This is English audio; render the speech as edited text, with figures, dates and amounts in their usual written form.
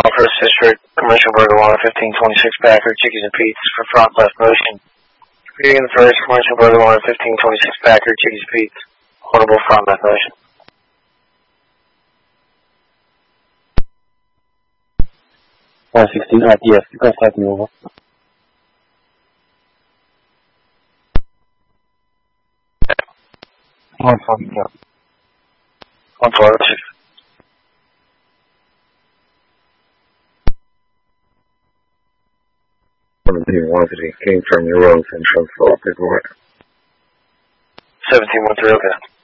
First District, Commercial Burger 1526 Packer, Chickies and Pete's for front left motion. Reading the first, Commercial Burger 1526 Packer, Chickies and Pete's, horrible front left motion. R16 RTF, contact me over. One phone, yeah. 146. Came from your own central for paperwork. 1713, okay.